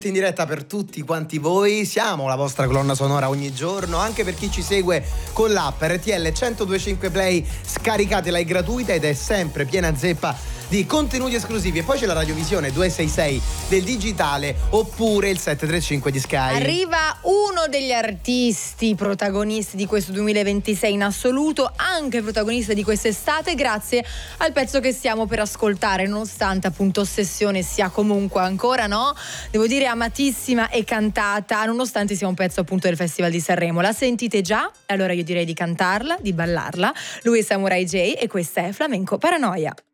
In diretta per tutti quanti voi, siamo la vostra colonna sonora ogni giorno, anche per chi ci segue con l'app RTL 1025 Play, scaricatela, è gratuita ed è sempre piena zeppa di contenuti esclusivi. E poi c'è la radiovisione 266 del digitale oppure il 735 di Sky. Arriva uno degli artisti protagonisti di questo 2026 in assoluto, anche protagonista di quest'estate, grazie al pezzo che stiamo per ascoltare, nonostante appunto Ossessione sia comunque ancora, no? Devo dire amatissima e cantata, nonostante sia un pezzo appunto del Festival di Sanremo. La sentite già? Allora io direi di cantarla, di ballarla. Lui è Samurai J e questa è Flamenco Paranoia.